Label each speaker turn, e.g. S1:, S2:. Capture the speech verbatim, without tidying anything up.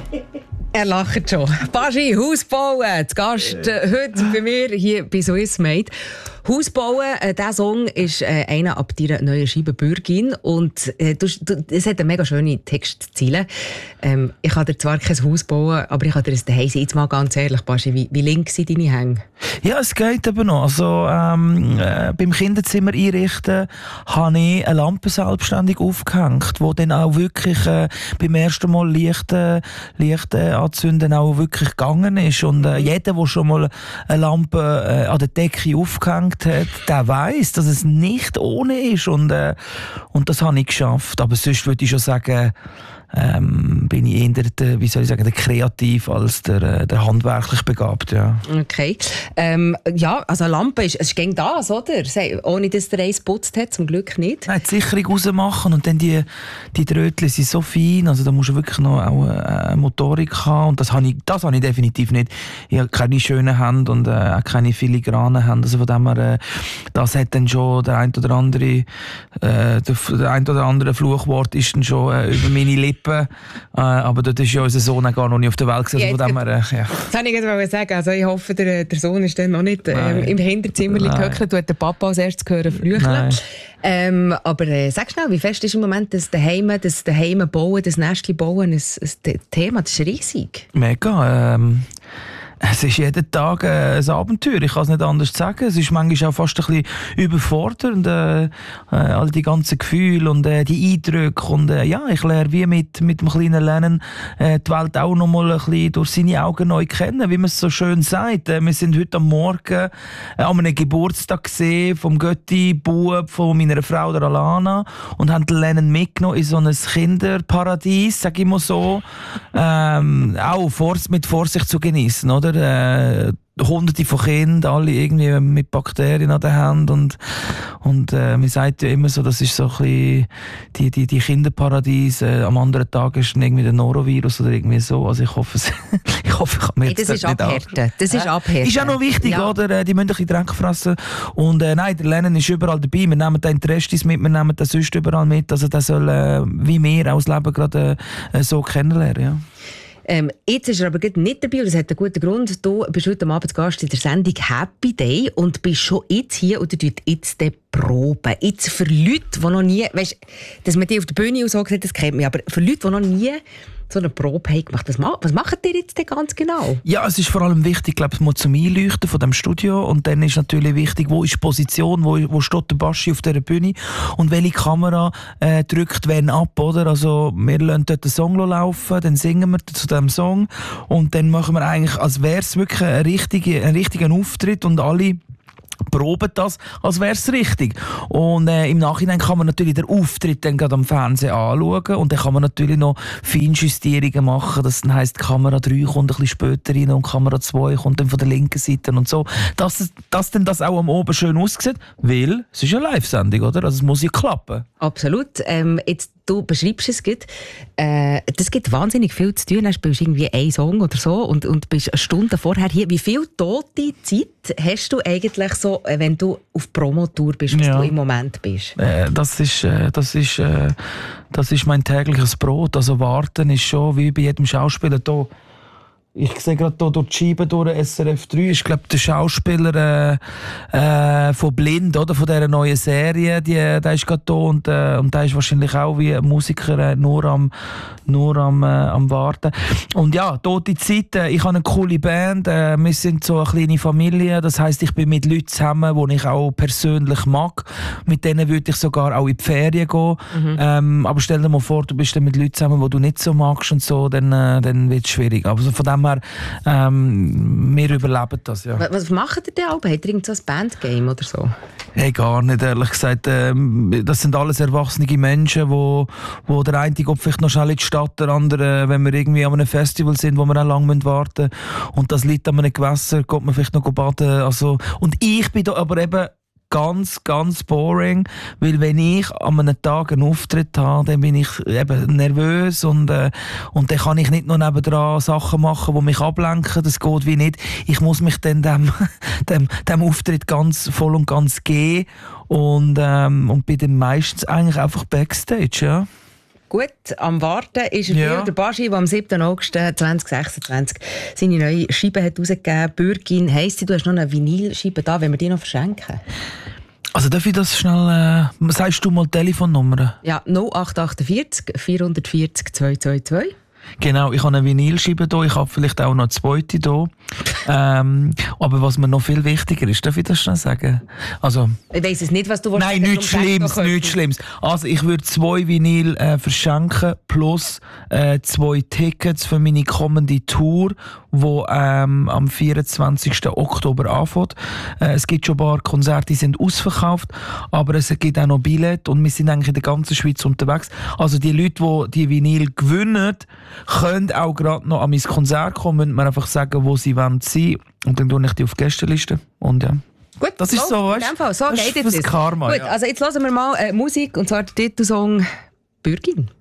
S1: Er lacht schon. Baschi, Haus bauen. Zu Gast äh, heute bei mir hier bei Swissmade. Haus bauen, äh, dieser Song ist äh, einer ab deiner neuen Scheibe «Bürgin». Und äh, du, du, es hat eine mega schöne Textziele. Ähm, ich kann dir zwar kein Haus bauen, aber ich kann dir das daheim sein. Jetzt mal ganz ehrlich, Baschi, wie, wie links sind deine Hänge?
S2: Ja, es geht eben noch. Also, ähm, äh, beim Kinderzimmer einrichten habe ich eine Lampe selbstständig aufgehängt, die dann auch wirklich äh, beim ersten Mal Licht, äh, Licht äh, anzünden auch wirklich gegangen ist. Und äh, jeder, der schon mal eine Lampe äh, an der Decke aufgehängt hat, der weiss, dass es nicht ohne ist. Und, äh, und das habe ich geschafft. Aber sonst würde ich schon sagen, ähm, bin ich eher der, wie soll ich sagen, der kreativ als der, der handwerklich begabt, ja.
S1: Okay. Ähm, ja, also eine Lampe ist, es ist gegen das, oder? Ohne dass der Eis putzt hat, zum Glück nicht.
S2: Nein, die Sicherung rausmachen und dann die, die Drötchen sind so fein, also da musst du wirklich noch auch eine Motorik haben und das habe ich, das habe ich definitiv nicht. Ich habe keine schönen Hände und äh, auch keine filigranen Hände, also von dem her, äh, das hat dann schon der ein oder andere, äh, der, der ein oder andere Fluchwort ist dann schon äh, über meine Lippen. Äh, aber dort ist ja unser Sohn gar noch nicht auf der Welt gewesen.
S1: Ja,
S2: von dem her, äh, ja.
S1: Das wollte ich gerade sagen. Also ich hoffe, der, der Sohn ist dann noch nicht ähm, im Hinterzimmer gehockt, tut der Papa als erstes hören flücheln. Ähm, aber äh, sag schnell, wie fest ist im Moment das Daheim, das Daheim bauen, das Nestchen bauen, ein, ein Thema? Das ist riesig.
S2: Mega. Ähm Es ist jeden Tag äh, ein Abenteuer, ich kann es nicht anders sagen. Es ist manchmal auch fast ein bisschen überfordernd, äh, äh, all die ganzen Gefühle und äh, die Eindrücke. Und äh, ja, ich lerne wie mit, mit dem kleinen Lernen äh, die Welt auch noch mal ein bisschen durch seine Augen neu kennen, wie man es so schön sagt. Äh, wir sind heute am Morgen äh, an einem Geburtstag gesehen vom Götti-Bub von meiner Frau, der Alana, und haben den Lernen mitgenommen in so ein Kinderparadies, sag ich mal so. Ähm, auch mit Vorsicht zu genießen, oder? Äh, Hunderte von Kindern, alle irgendwie mit Bakterien an der Hand und, und äh, man sagt ja immer so, das ist so ein bisschen die, die, die Kinderparadiese. Am anderen Tag ist dann irgendwie der Norovirus oder irgendwie so. Also ich hoffe, es, ich hoffe, ich kann mir
S1: hey,
S2: jetzt
S1: das ist
S2: nicht
S1: abhärten. Das ist
S2: äh?
S1: abhärten.
S2: Ist auch noch wichtig, ja. Oder? Die müssen ein bisschen Dreck fressen. Und äh, nein, der Lernen ist überall dabei. Wir nehmen den Interestis mit, wir nehmen den sonst überall mit. Also der soll, äh, wie wir, auch das Leben gerade äh, so kennenlernen, ja.
S1: Ähm, jetzt ist er aber nicht dabei und das hat einen guten Grund. Du bist heute Abend Gast in der Sendung «Happy Day» und bist schon jetzt hier und du tust jetzt die Probe. Jetzt für Leute, die noch nie, weißt, dass man die auf der Bühne auch so sieht, das kennt man, aber für Leute, die noch nie so eine Probe haben gemacht, was, was macht ihr jetzt denn ganz genau?
S2: Ja, es ist vor allem wichtig, glaube ich, mal zum Einleuchten von dem Studio und dann ist natürlich wichtig, wo ist die Position, wo, wo steht der Baschi auf dieser Bühne und welche Kamera äh, drückt wen ab, oder? Also wir lassen dort den Song laufen, dann singen wir zu dem Song und dann machen wir eigentlich, als wäre es wirklich ein richtiger, ein richtiger Auftritt und alle proben das, als wäre es richtig. Und äh, im Nachhinein kann man natürlich den Auftritt dann gerade am Fernsehen anschauen und dann kann man natürlich noch Feinjustierungen machen. Das heisst, Kamera drei kommt ein bisschen später rein und Kamera zwei kommt dann von der linken Seite und so. Dass, dass dann das auch am Oben schön aussieht, weil es ist eine Live-Sendung, oder? Also es muss ja klappen.
S1: Absolut. Ähm, jetzt, du beschreibst es gut. Äh, das gibt wahnsinnig viel zu tun. Du spielst irgendwie einen Song oder so und, und bist eine Stunde vorher hier. Wie viel tote Zeit hast du eigentlich so, wenn du auf Promotour bist, was ja. du im Moment bist?
S2: Äh, das ist, äh, das ist, äh, das ist mein tägliches Brot. Also warten ist schon wie bei jedem Schauspieler da. Ich sehe gerade hier durch die Scheibe durch S R F drei, ist glaube der Schauspieler äh, äh, von Blind, oder, von dieser neuen Serie, die, der ist gerade da und, äh, und der ist wahrscheinlich auch wie ein Musiker äh, nur am, nur am, äh, am Warten. Und ja, tote Zeit, äh, ich habe eine coole Band, äh, wir sind so eine kleine Familie, das heisst, ich bin mit Leuten zusammen, die ich auch persönlich mag, mit denen würde ich sogar auch in die Ferien gehen, mhm. ähm, aber stell dir mal vor, du bist dann mit Leuten zusammen, die du nicht so magst und so, dann, äh, dann wird es schwierig. Also von dem Ähm, wir überleben das, ja.
S1: Was, was macht ihr denn auch? Habt ihr irgend so ein Bandgame oder so?
S2: Hey, gar nicht, ehrlich gesagt. Ähm, das sind alles erwachsene Menschen, wo, wo der eine geht vielleicht noch schnell in die Stadt, der andere, wenn wir irgendwie an einem Festival sind, wo wir auch lange warten müssen. Und das liegt an einem Gewässer, geht man vielleicht noch baden. Also, und ich bin da aber eben ganz, ganz boring, weil wenn ich an einem Tag einen Auftritt habe, dann bin ich eben nervös und, äh, und dann kann ich nicht nur nebendran Sachen machen, die mich ablenken, das geht wie nicht. Ich muss mich dann dem, dem, dem Auftritt ganz voll und ganz geben und, ähm, und bin dann meistens eigentlich einfach Backstage, ja.
S1: gut am Warten ist er
S2: Ja.
S1: viel. Der Baschi, der am siebten August zwanzig sechsundzwanzig seine neue Scheibe hat herausgegeben. Bürgin heisst sie, du hast noch eine Vinylscheibe da, wenn wir die noch verschenken.
S2: Also darf ich das schnell... Äh, sagst du mal die Telefonnummer?
S1: Ja, null acht acht vier vierhundertvierzig zweihundertzweiundzwanzig.
S2: Genau, ich habe eine Vinylscheibe hier, ich habe vielleicht auch noch eine zweite hier. ähm, aber was mir noch viel wichtiger ist, darf ich das schnell sagen? Also,
S1: Ich weiss es nicht, was du
S2: nein, nichts Schlimmes, nichts Schlimmes. Also ich würde zwei Vinyl äh, verschenken, plus äh, zwei Tickets für meine kommende Tour, die ähm, am vierundzwanzigsten Oktober anfängt. Äh, es gibt schon ein paar Konzerte, die sind ausverkauft, aber es gibt auch noch Billette und wir sind eigentlich in der ganzen Schweiz unterwegs. Also die Leute, die die Vinyl gewinnen, können auch gerade noch an mein Konzert kommen, müssen mir einfach sagen, wo sie sein wollen. Und dann tue ich die auf die Gästeliste. Und ja.
S1: Gut,
S2: Das ist so, weißt
S1: in dem Fall, so
S2: das
S1: geht
S2: ist
S1: jetzt
S2: fürs Karma,
S1: Gut,
S2: ja.
S1: also jetzt hören wir mal äh, Musik, und zwar der Titelsong «Bürgin».